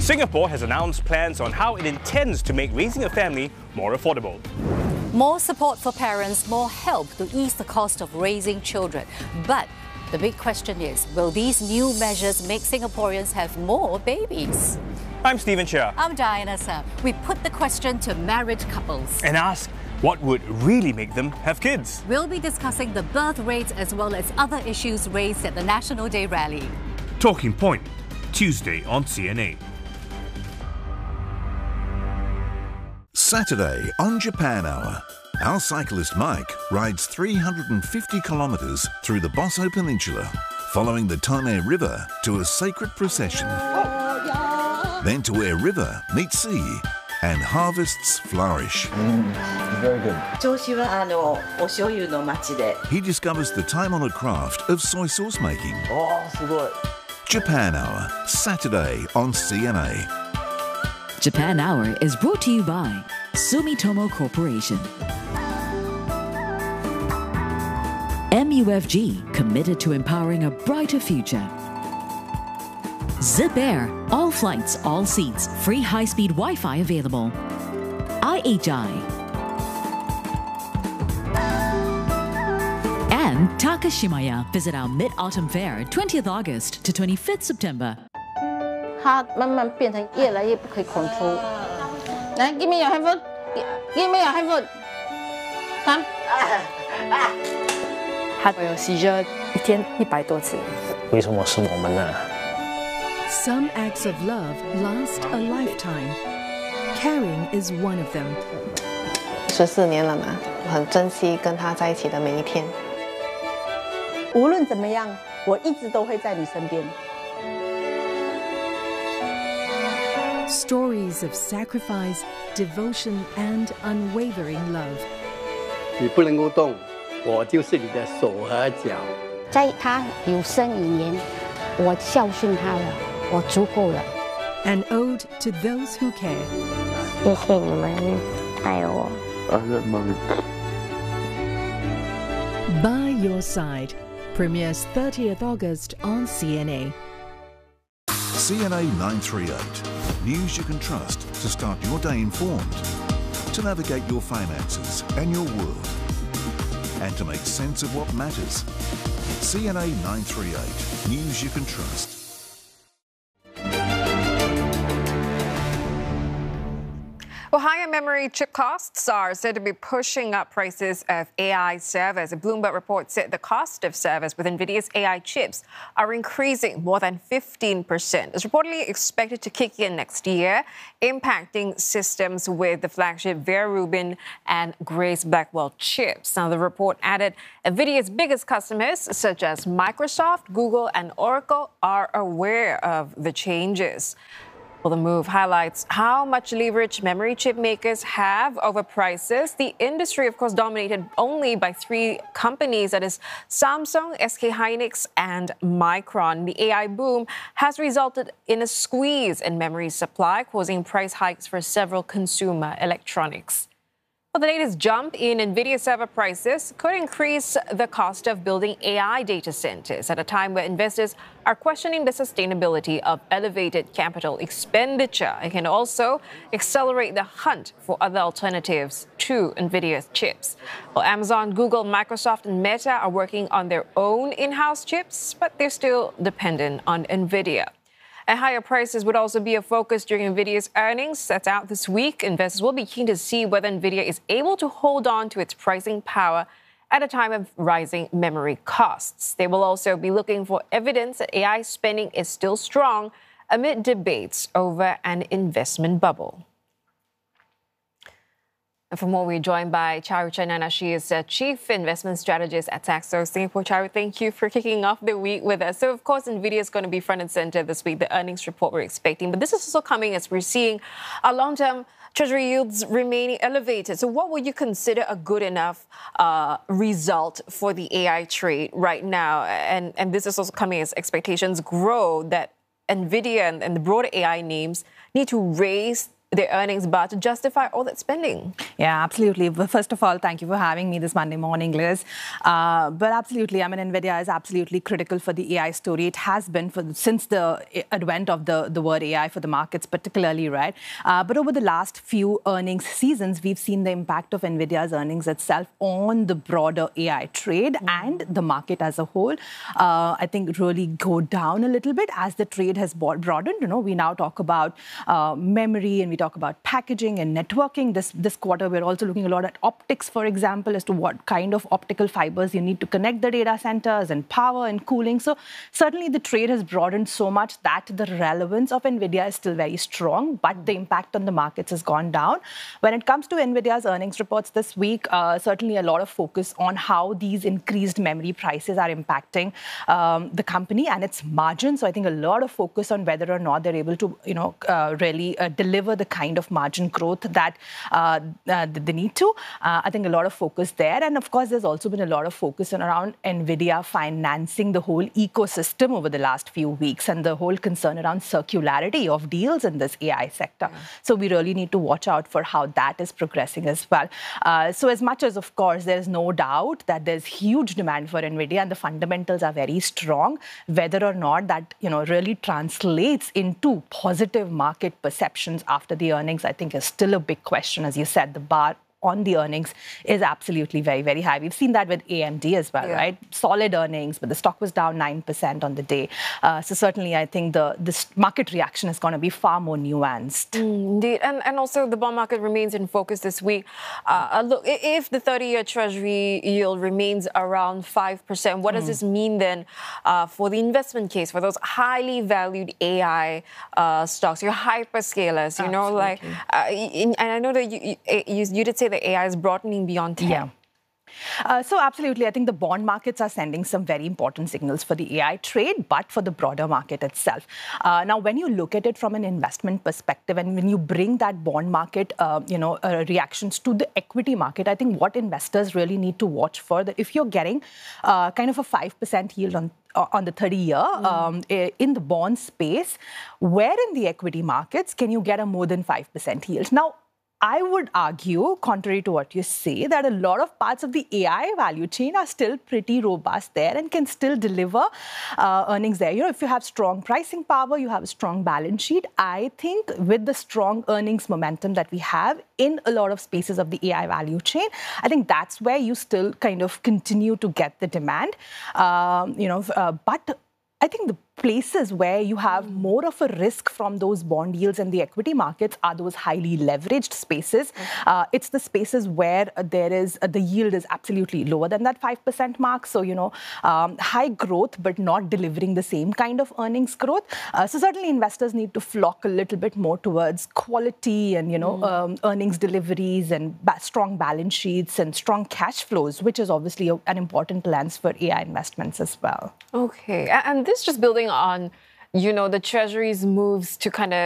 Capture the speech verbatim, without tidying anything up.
Singapore has announced plans on how it intends to make raising a family more affordable. More support for parents, more help to ease the cost of raising children. But the big question is, will these new measures make Singaporeans have more babies? I'm Stephen Chia. I'm Diana Sam. We put the question to married couples And ask what would really make them have kids. We'll be discussing the birth rates as well as other issues raised at the National Day rally. Talking Point, Tuesday on C N A. Saturday on Japan Hour, our cyclist Mike rides three hundred fifty kilometres through the Bosso Peninsula, following the Tone River to a sacred procession. Then to where river meets sea and harvests flourish. Mm, very good. He discovers the time-honoured craft of soy sauce making. Oh, super. Japan Hour, Saturday on C N A. Japan Hour is brought to you by Sumitomo Corporation. M U F G, committed to empowering a brighter future. Zip Air, all flights, all seats, free high-speed Wi-Fi available. I H I. And Takashimaya. Visit our Mid-Autumn Fair, twentieth August to twenty-fifth September. 它慢慢变成越来越不可以 control。来 ，give me your handphone， give me your handphone。Come。 他有 seizure 一天一百多次。 为什么是我们呢？ Some acts of love last a lifetime. Caring is one of them. 十四年了嘛，我很珍惜跟他在一起的每一天。 无论怎么样，我一直都会在你身边。 Stories of sacrifice, devotion, and unwavering love. 你不能够动，我就是你的手和脚。 在他有生以年，我孝顺他了，我足够了。 An ode to those who care. 谢谢你们爱我。 By Your Side premieres thirtieth August on C N A. C N A nine thirty-eight. News you can trust to start your day informed, to navigate your finances and your world, and to make sense of what matters. C N A nine thirty-eight. News you can trust. Well, higher memory chip costs are said to be pushing up prices of A I servers. A Bloomberg report said the cost of servers with NVIDIA's A I chips are increasing more than fifteen percent. It's reportedly expected to kick in next year, impacting systems with the flagship Vera Rubin and Grace Blackwell chips. Now, the report added NVIDIA's biggest customers, such as Microsoft, Google, and Oracle, are aware of the changes. Well, the move highlights how much leverage memory chip makers have over prices. The industry, of course, dominated only by three companies, that is Samsung, S K Hynix, and Micron. The A I boom has resulted in a squeeze in memory supply, causing price hikes for several consumer electronics. Well, the latest jump in NVIDIA server prices could increase the cost of building A I data centers at a time where investors are questioning the sustainability of elevated capital expenditure. It can also accelerate the hunt for other alternatives to NVIDIA's chips. Well, Amazon, Google, Microsoft, and Meta are working on their own in-house chips, but they're still dependent on NVIDIA. And higher prices would also be a focus during NVIDIA's earnings that's out this week. Investors will be keen to see whether NVIDIA is able to hold on to its pricing power at a time of rising memory costs. They will also be looking for evidence that A I spending is still strong amid debates over an investment bubble. And for more, we're joined by Charu Chainana. She is a Chief Investment Strategist at Saxo Singapore. Charu, thank you for kicking off the week with us. So, of course, NVIDIA is going to be front and center this week, the earnings report we're expecting. But this is also coming as we're seeing our long-term Treasury yields remaining elevated. So what would you consider a good enough uh, result for the A I trade right now? And, and this is also coming as expectations grow that NVIDIA and, and the broader A I names need to raise their earnings bar to justify all that spending. Yeah, absolutely. Well, first of all, thank you for having me this Monday morning, Liz. Uh, but absolutely, I mean, NVIDIA is absolutely critical for the A I story. It has been for since the advent of the, the word A I for the markets, particularly, right? Uh, but over the last few earnings seasons, we've seen the impact of NVIDIA's earnings itself on the broader A I trade mm. and the market as a whole. Uh, I think really go down a little bit as the trade has broadened. You know, we now talk about uh, memory and we talk about packaging and networking. This, this quarter, we're also looking a lot at optics, for example, as to what kind of optical fibers you need to connect the data centers and power and cooling. So certainly the trade has broadened so much that the relevance of NVIDIA is still very strong, but the impact on the markets has gone down. When it comes to NVIDIA's earnings reports this week, uh, certainly a lot of focus on how these increased memory prices are impacting um, the company and its margin. So I think a lot of focus on whether or not they're able to, you know, uh, really uh, deliver the kind of margin growth that uh, uh, they need to. Uh, I think a lot of focus there. And of course, there's also been a lot of focus on around NVIDIA financing the whole ecosystem over the last few weeks and the whole concern around circularity of deals in this A I sector. Yeah. So we really need to watch out for how that is progressing as well. Uh, so as much as, of course, there's no doubt that there's huge demand for NVIDIA and the fundamentals are very strong, whether or not that, you know, really translates into positive market perceptions after the earnings, I think is still a big question. As you said, the bar on the earnings is absolutely very, very high. We've seen that with A M D as well, yeah. right? Solid earnings, but the stock was down nine percent on the day. Uh, so certainly, I think the this market reaction is going to be far more nuanced. Mm, indeed. And, and also the bond market remains in focus this week. Uh, look, if the thirty-year Treasury yield remains around five percent, what does mm. this mean then uh, for the investment case for those highly valued A I uh, stocks, your hyperscalers, you Absolutely. know, like, uh, in, and I know that you, you, you did say that A I is broadening beyond tech. Yeah. Uh, so absolutely, I think the bond markets are sending some very important signals for the A I trade, but for the broader market itself. Uh, now, when you look at it from an investment perspective, and when you bring that bond market, uh, you know, uh, reactions to the equity market, I think what investors really need to watch for, that if you're getting uh, kind of a five percent yield on on the thirty-year mm. um, in the bond space, where in the equity markets can you get a more than five percent yield? Now, I would argue, contrary to what you say, that a lot of parts of the A I value chain are still pretty robust there and can still deliver uh, earnings there. You know, if you have strong pricing power, you have a strong balance sheet. I think with the strong earnings momentum that we have in a lot of spaces of the A I value chain, I think that's where you still kind of continue to get the demand. Um, you know, uh, but I think the places where you have more of a risk from those bond yields and the equity markets are those highly leveraged spaces. Okay. Uh, it's the spaces where uh, there is uh, the yield is absolutely lower than that five percent mark. So, you know, um, high growth, but not delivering the same kind of earnings growth. Uh, so certainly investors need to flock a little bit more towards quality and, you know, mm. um, earnings deliveries and ba- strong balance sheets and strong cash flows, which is obviously a, an important lens for A I investments as well. Okay. And this just building on, you know, the Treasury's moves to kind of